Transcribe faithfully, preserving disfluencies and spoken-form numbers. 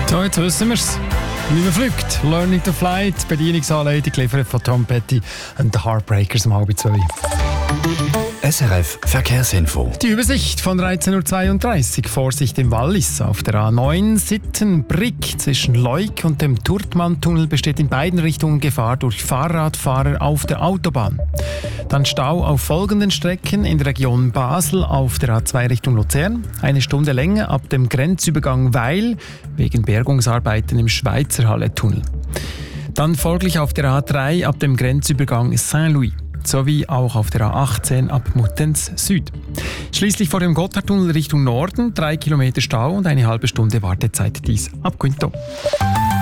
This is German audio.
So, jetzt wissen wir es. Wie man fliegt. Learning to Fly, die Bedienungsanleitung geliefert von Tom Petty und The Heartbreakers um halb zwei. S R F Verkehrsinfo. Die Übersicht von dreizehn Uhr zweiunddreißig. Vorsicht im Wallis. Auf der A neun Sitten-Brick zwischen Leuk und dem Turtmann-Tunnel besteht in beiden Richtungen Gefahr durch Fahrradfahrer auf der Autobahn. Dann Stau auf folgenden Strecken in der Region Basel auf der A zwei Richtung Luzern. Eine Stunde länger ab dem Grenzübergang Weil wegen Bergungsarbeiten im Schweizerhalle-Tunnel. Dann folglich auf der A drei ab dem Grenzübergang Saint-Louis. Sowie auch auf der A achtzehn ab Muttenz Süd. Schließlich vor dem Gotthardtunnel Richtung Norden drei Kilometer Stau und eine halbe Stunde Wartezeit, dies ab Quinto.